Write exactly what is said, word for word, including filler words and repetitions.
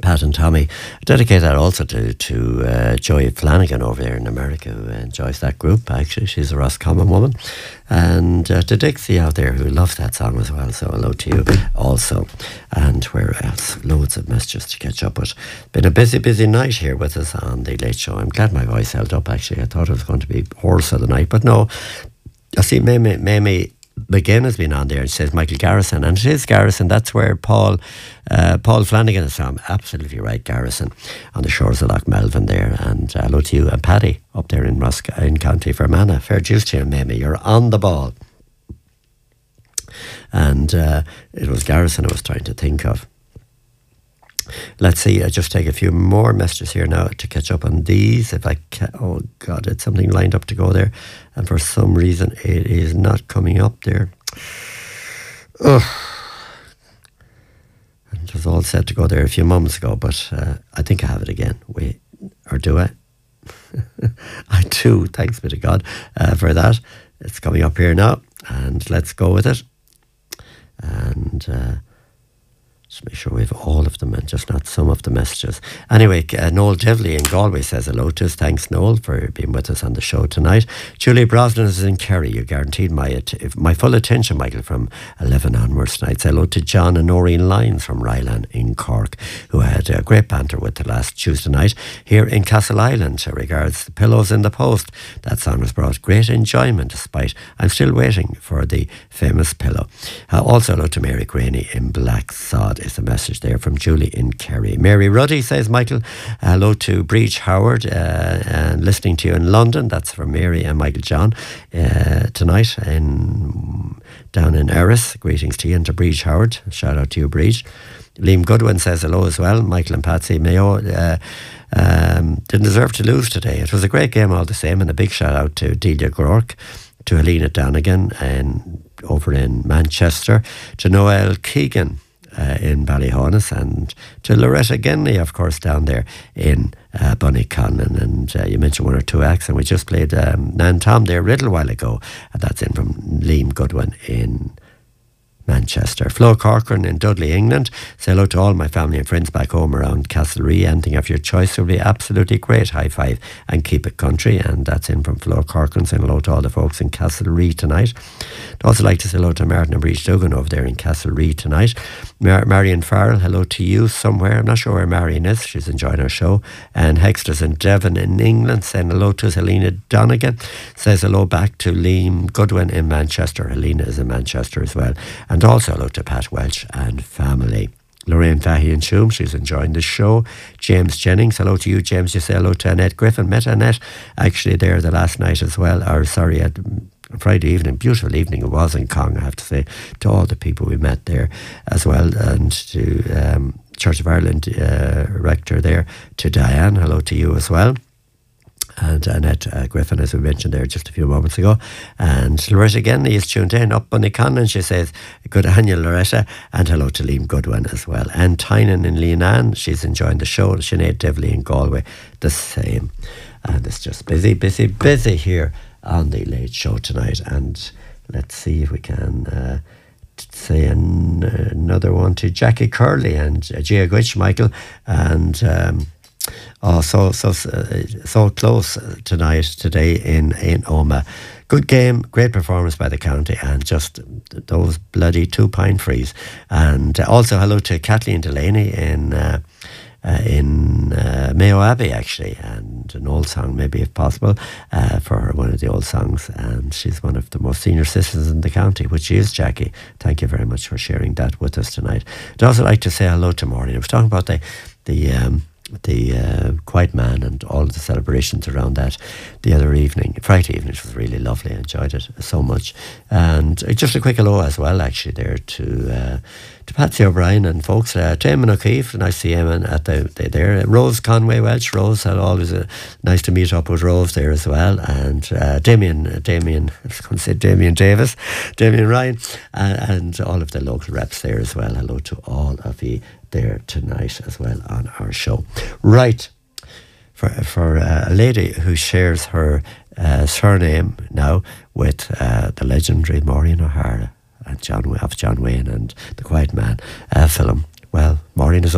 Pat and Tommy. I dedicate that also to, to uh, Joey Flanagan over there in America, who enjoys that group, actually. She's a Roscommon woman. And uh, to Dixie out there, who loves that song as well. So hello to you also. And where else? Loads of messages to catch up with. Been a busy, busy night here with us on the Late Show. I'm glad my voice held up, actually. I thought it was going to be hoarse of the night, but no. I see Mamie, Mamie McGinn has been on there and she says Michael Garrison, and it is Garrison. That's where Paul uh, Paul Flanagan is from. Absolutely right, Garrison, on the shores of Loch Melvin there. And uh, hello to you and Paddy up there in Rusk in County Fermanagh. Fair dues to you, Mamie. You're on the ball. And uh, it was Garrison I was trying to think of. Let's see, I just take a few more messages here now to catch up on these. If I can, oh God, it's something lined up to go there, and for some reason it is not coming up there. Ugh. It was all set to go there a few moments ago, but uh, I think I have it again. Wait, or do I? I do, thanks be to God uh, for that. It's coming up here now, and let's go with it. And uh, just make sure we have all of them and just not some of the messages. Anyway, uh, Noel Devley in Galway says hello to us. Thanks, Noel, for being with us on the show tonight. Julie Brosnan is in Kerry. You guaranteed my at- my full attention, Michael, from eleven onwards tonight. Say hello to John and Noreen Lyons from Ryland in Cork, who had a great banter with the last Tuesday night here in Castle Island. Regards the Pillows in the Post. That song has brought great enjoyment, despite I'm still waiting for the famous pillow. Uh, also hello to Mary Graney in Black Sod. Is the message there from Julie in Kerry. Mary Ruddy says, Michael, hello to Breach Howard uh, and listening to you in London. That's from Mary and Michael John uh, tonight in, down in Erris. Greetings to you and to Breach Howard. Shout out to you, Breach. Liam Goodwin says hello as well. Michael and Patsy Mayo uh, um, didn't deserve to lose today. It was a great game all the same, and a big shout out to Delia Gork, to Helena Donegan and over in Manchester, to Noel Keegan Uh, in Ballyhonus, and to Loretta Genley, of course, down there in uh, Bunnyconlon. And uh, you mentioned one or two acts, and we just played um, Nan Tom there a little while ago, and that's in from Liam Goodwin in Manchester. Flo Corcoran in Dudley, England. Say hello to all my family and friends back home around Castlerea. Anything of your choice will be absolutely great. High five and keep it country. And that's in from Flo Corcoran. Saying hello to all the folks in Castlerea tonight. I'd also like to say hello to Martin and Breach Duggan over there in Castlerea tonight. Mar- Marion Farrell, hello to you somewhere. I'm not sure where Marion is. She's enjoying our show. And Hexter's in Devon in England. Saying hello to Helena Donegan. Says hello back to Liam Goodwin in Manchester. Helena is in Manchester as well. And also hello to Pat Welch and family. Lorraine Fahy in Shoom, she's enjoying the show. James Jennings, hello to you, James. You say hello to Annette Griffin. Met Annette actually there the last night as well, or sorry, at Friday evening. Beautiful evening it was in Cong, I have to say, to all the people we met there as well, and to um, Church of Ireland uh, rector there, to Diane, hello to you as well. And Annette uh, Griffin, as we mentioned there just a few moments ago. And Loretta Genley is tuned in up on the Conlon. She says, good annual, Loretta. And hello to Liam Goodwin as well. And Tynan in Leanan, she's enjoying the show. Sinead Devley in Galway, the same. And it's just busy, busy, busy here on the Late Show tonight. And let's see if we can uh, say an, uh, another one to Jackie Curley and uh, Gia Gwitch, Michael. And... Um, Oh, so so uh, so close tonight, today in, in Omagh. Good game, great performance by the county, and just those bloody two pint frees. And also hello to Kathleen Delaney in uh, uh, in uh, Mayo Abbey, actually, and an old song, maybe if possible, uh, for one of the old songs. And she's one of the most senior citizens in the county, which she is, Jackie. Thank you very much for sharing that with us tonight. I'd also like to say hello to Maureen. I was talking about the the. Um, the uh, Quiet Man and all the celebrations around that the other evening, Friday evening. It was really lovely. I enjoyed it so much. And uh, just a quick hello as well, actually, there to uh, to Patsy O'Brien and folks. Uh, to Eamon O'Keefe, nice to see Eamon at the, the there. Rose Conway Welch, Rose, always uh, nice to meet up with Rose there as well. And uh, Damien, uh, Damien, I was going to say Damien Davis, Damien Ryan, uh, and all of the local reps there as well. Hello to all of you there tonight as well on our show. Right, for for uh, a lady who shares her uh, surname now with uh, the legendary Maureen O'Hara and John of John Wayne and the Quiet Man uh, film. Well, Maureen is